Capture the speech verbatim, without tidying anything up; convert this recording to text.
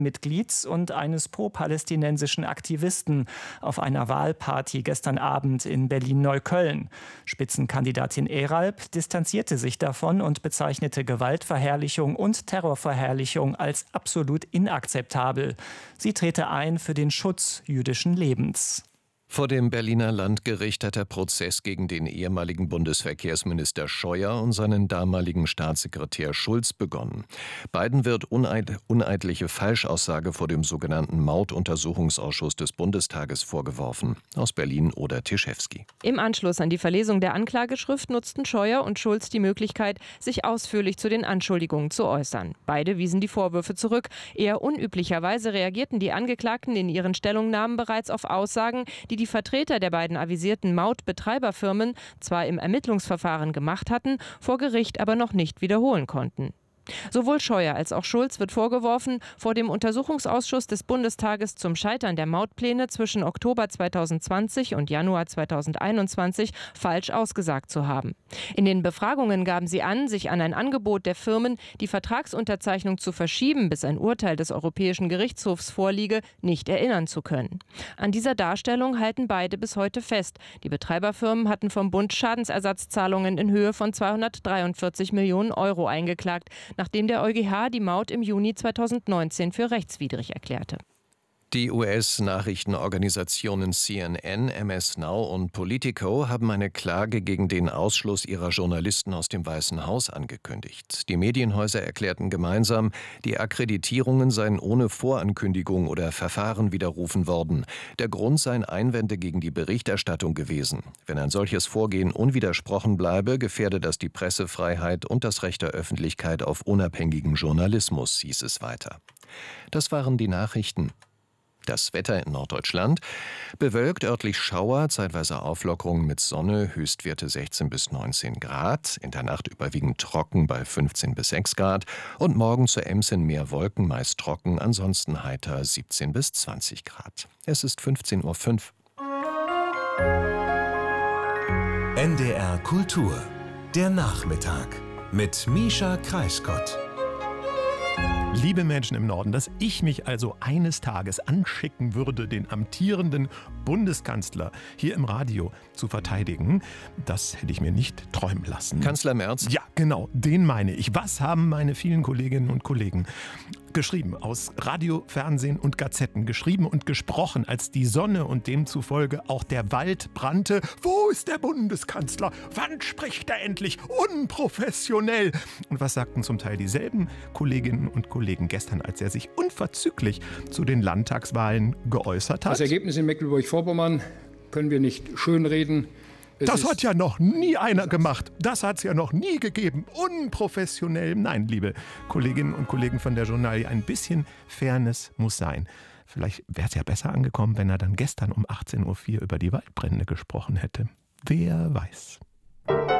Mitglieds und eines pro-palästinensischen Aktivisten auf einer Wahlparty gestern Abend in Berlin-Neukölln. Spitzenkandidatin Eralp distanzierte sich davon und bezeichnete Gewaltverherrlichung und Terrorverherrlichung als absolut inakzeptabel. Sie trete ein für den Schutz jüdischen Lebens. Vor dem Berliner Landgericht hat der Prozess gegen den ehemaligen Bundesverkehrsminister Scheuer und seinen damaligen Staatssekretär Schulz begonnen. Beiden wird uneid- uneidliche Falschaussage vor dem sogenannten Morduntersuchungsausschuss des Bundestages vorgeworfen. Aus Berlin Oda Tischewski. Im Anschluss an die Verlesung der Anklageschrift nutzten Scheuer und Schulz die Möglichkeit, sich ausführlich zu den Anschuldigungen zu äußern. Beide wiesen die Vorwürfe zurück. Eher unüblicherweise reagierten die Angeklagten in ihren Stellungnahmen bereits auf Aussagen, die die Vertreter der beiden avisierten Mautbetreiberfirmen zwar im Ermittlungsverfahren gemacht hatten, vor Gericht aber noch nicht wiederholen konnten. Sowohl Scheuer als auch Schulz wird vorgeworfen, vor dem Untersuchungsausschuss des Bundestages zum Scheitern der Mautpläne zwischen Oktober zweitausendzwanzig und Januar zweitausendeinundzwanzig falsch ausgesagt zu haben. In den Befragungen gaben sie an, sich an ein Angebot der Firmen, die Vertragsunterzeichnung zu verschieben, bis ein Urteil des Europäischen Gerichtshofs vorliege, nicht erinnern zu können. An dieser Darstellung halten beide bis heute fest. Die Betreiberfirmen hatten vom Bund Schadensersatzzahlungen in Höhe von zweihundertdreiundvierzig Millionen Euro eingeklagt, nachdem der EuGH die Maut im Juni zweitausendneunzehn für rechtswidrig erklärte. Die U S-Nachrichtenorganisationen C N N, M S Now und Politico haben eine Klage gegen den Ausschluss ihrer Journalisten aus dem Weißen Haus angekündigt. Die Medienhäuser erklärten gemeinsam, die Akkreditierungen seien ohne Vorankündigung oder Verfahren widerrufen worden. Der Grund seien Einwände gegen die Berichterstattung gewesen. Wenn ein solches Vorgehen unwidersprochen bleibe, gefährde das die Pressefreiheit und das Recht der Öffentlichkeit auf unabhängigen Journalismus, hieß es weiter. Das waren die Nachrichten. Das Wetter in Norddeutschland: bewölkt, örtlich Schauer, zeitweise Auflockerung mit Sonne, Höchstwerte sechzehn bis neunzehn Grad, in der Nacht überwiegend trocken bei fünfzehn bis sechs Grad und morgen zur Ems hin mehr Wolken, meist trocken, ansonsten heiter siebzehn bis zwanzig Grad. Es ist fünfzehn Uhr fünf. N D R Kultur, der Nachmittag mit Mischa Kreisgott. Liebe Menschen im Norden, dass ich mich also eines Tages anschicken würde, den amtierenden Bundeskanzler hier im Radio zu verteidigen, das hätte ich mir nicht träumen lassen. Kanzler Merz? Ja, genau, den meine ich. Was haben meine vielen Kolleginnen und Kollegen geschrieben aus Radio, Fernsehen und Gazetten, geschrieben und gesprochen, als die Sonne und demzufolge auch der Wald brannte? Wo ist der Bundeskanzler? Wann spricht er endlich? Unprofessionell! Und was sagten zum Teil dieselben Kolleginnen und Kollegen gestern, als er sich unverzüglich zu den Landtagswahlen geäußert hat? Das Ergebnis in Mecklenburg-Vorpommern können wir nicht schönreden. Es Das hat ja noch nie einer gemacht. Das hat es ja noch nie gegeben. Unprofessionell. Nein, liebe Kolleginnen und Kollegen von der Journalie, ein bisschen Fairness muss sein. Vielleicht wäre es ja besser angekommen, wenn er dann gestern um achtzehn Uhr vier über die Waldbrände gesprochen hätte. Wer weiß.